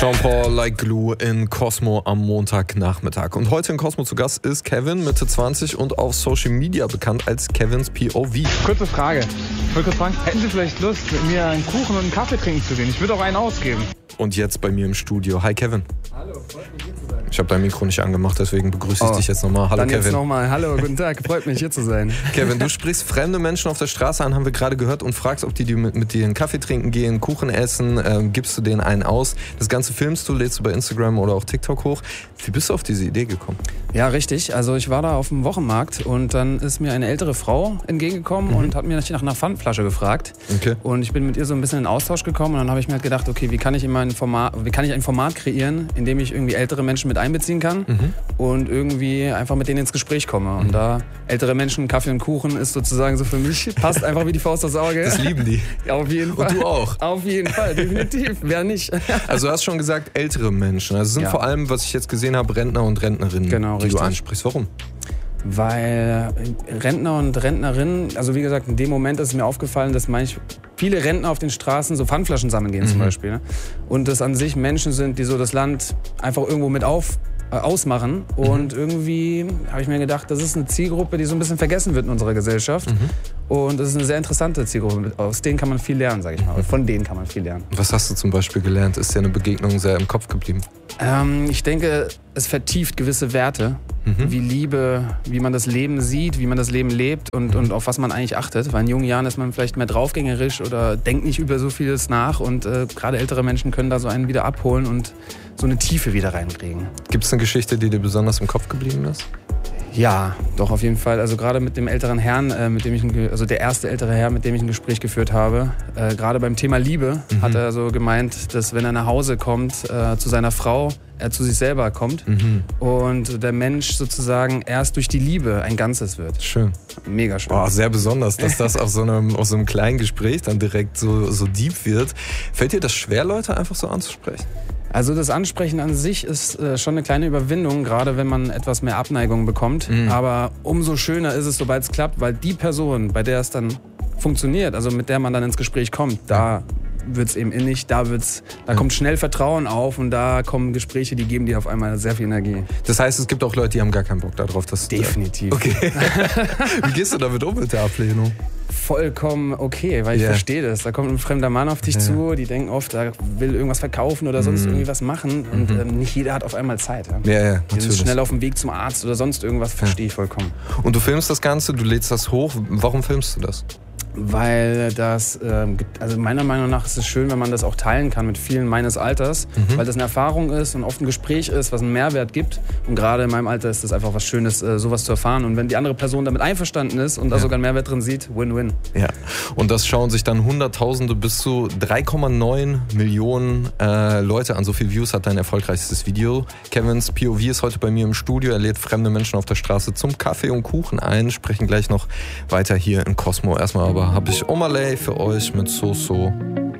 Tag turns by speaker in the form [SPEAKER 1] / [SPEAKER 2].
[SPEAKER 1] Sean Paul, Like Glue in Cosmo am Montagnachmittag. Und heute in Cosmo zu Gast ist Kevin, Mitte 20 und auf Social Media bekannt als Kevins POV.
[SPEAKER 2] Kurze Frage. Ich wollte kurz fragen, hätten Sie vielleicht Lust, mit mir einen Kuchen und einen Kaffee trinken zu gehen? Ich würde auch einen ausgeben.
[SPEAKER 1] Und jetzt bei mir im Studio. Hi Kevin.
[SPEAKER 2] Hallo, freut mich hier zu sein.
[SPEAKER 1] Ich habe dein Mikro nicht angemacht, deswegen begrüße ich dich jetzt nochmal. Hallo
[SPEAKER 3] dann
[SPEAKER 1] Kevin.
[SPEAKER 3] Jetzt nochmal. Hallo, guten Tag. Freut mich hier zu sein.
[SPEAKER 1] Kevin, du sprichst fremde Menschen auf der Straße an, haben wir gerade gehört, und fragst, ob die mit dir einen Kaffee trinken gehen, Kuchen essen, gibst du denen einen aus. Das Ganze filmst du, lädst du bei Instagram oder auch TikTok hoch. Wie bist du auf diese Idee gekommen?
[SPEAKER 3] Ja, richtig. Also ich war da auf dem Wochenmarkt und dann ist mir eine ältere Frau entgegengekommen und hat mir nach einer Pfandflasche gefragt.
[SPEAKER 1] Okay.
[SPEAKER 3] Und ich bin mit ihr so ein bisschen in Austausch gekommen und dann habe ich mir halt gedacht, okay, wie kann ich ein Format kreieren, in dem ich irgendwie ältere Menschen mit einbeziehen kann und irgendwie einfach mit denen ins Gespräch komme. Und da ältere Menschen, Kaffee und Kuchen ist sozusagen so für mich, passt einfach wie die Faust aufs Auge.
[SPEAKER 1] Das lieben die.
[SPEAKER 3] Ja, auf jeden Fall.
[SPEAKER 1] Und du auch.
[SPEAKER 3] Auf jeden Fall, definitiv. Wer nicht?
[SPEAKER 1] Also du hast schon gesagt, ältere Menschen. Also es sind vor allem, was ich jetzt gesehen habe, Rentner und Rentnerinnen,
[SPEAKER 3] genau,
[SPEAKER 1] die
[SPEAKER 3] richtig.
[SPEAKER 1] du ansprichst. Warum?
[SPEAKER 3] Weil Rentner und Rentnerinnen, also wie gesagt, in dem Moment ist mir aufgefallen, dass viele Rentner auf den Straßen so Pfandflaschen sammeln gehen zum Beispiel. Ne? Und das an sich Menschen sind, die so das Land einfach irgendwo mit ausmachen. Und irgendwie habe ich mir gedacht, das ist eine Zielgruppe, die so ein bisschen vergessen wird in unserer Gesellschaft. Und das ist eine sehr interessante Zielgruppe. Aus denen kann man viel lernen, sage ich mal. Von denen kann man viel lernen.
[SPEAKER 1] Was hast du zum Beispiel gelernt? Ist dir eine Begegnung sehr im Kopf geblieben?
[SPEAKER 3] Ich denke, es vertieft gewisse Werte, wie Liebe, wie man das Leben sieht, wie man das Leben lebt und auf was man eigentlich achtet. Weil in jungen Jahren ist man vielleicht mehr draufgängerisch oder denkt nicht über so vieles nach. Und gerade ältere Menschen können da so einen wieder abholen und so eine Tiefe wieder reinkriegen.
[SPEAKER 1] Gibt es eine Geschichte, die dir besonders im Kopf geblieben ist?
[SPEAKER 3] Ja, doch, auf jeden Fall. Also gerade mit dem älteren Herrn, der erste ältere Herr, mit dem ich ein Gespräch geführt habe, gerade beim Thema Liebe, hat er so gemeint, dass wenn er nach Hause kommt zu seiner Frau, er zu sich selber kommt und der Mensch sozusagen erst durch die Liebe ein Ganzes wird.
[SPEAKER 1] Schön.
[SPEAKER 3] Mega schön.
[SPEAKER 1] Oh, sehr besonders, dass das aus so einem kleinen Gespräch dann direkt so deep wird. Fällt dir das schwer, Leute einfach so anzusprechen?
[SPEAKER 3] Also das Ansprechen an sich ist schon eine kleine Überwindung, gerade wenn man etwas mehr Abneigung bekommt. Aber umso schöner ist es, sobald es klappt, weil die Person, bei der es dann funktioniert, also mit der man dann ins Gespräch kommt, da wird es eben innig, da kommt schnell Vertrauen auf und da kommen Gespräche, die geben dir auf einmal sehr viel Energie.
[SPEAKER 1] Das heißt, es gibt auch Leute, die haben gar keinen Bock darauf.
[SPEAKER 3] Definitiv.
[SPEAKER 1] Okay. Wie gehst du damit um mit der Ablehnung?
[SPEAKER 3] Vollkommen okay, weil ich verstehe das. Da kommt ein fremder Mann auf dich zu, die denken oft, er will irgendwas verkaufen oder sonst irgendwie was machen und nicht jeder hat auf einmal Zeit.
[SPEAKER 1] Ja,
[SPEAKER 3] die sind schnell auf dem Weg zum Arzt oder sonst irgendwas, verstehe ich vollkommen.
[SPEAKER 1] Und du filmst das Ganze, du lädst das hoch. Warum filmst du das?
[SPEAKER 3] Weil das, also meiner Meinung nach ist es schön, wenn man das auch teilen kann mit vielen meines Alters, weil das eine Erfahrung ist und oft ein Gespräch ist, was einen Mehrwert gibt. Und gerade in meinem Alter ist das einfach was Schönes, sowas zu erfahren. Und wenn die andere Person damit einverstanden ist und da sogar einen Mehrwert drin sieht, Win-Win. Ja.
[SPEAKER 1] Und das schauen sich dann Hunderttausende bis zu 3,9 Millionen Leute an. So viel Views hat dein erfolgreichstes Video. Kevins POV ist heute bei mir im Studio. Er lädt fremde Menschen auf der Straße zum Kaffee und Kuchen ein. Sprechen gleich noch weiter hier in Cosmo. Erstmal aber habe ich Omalay für euch mit So.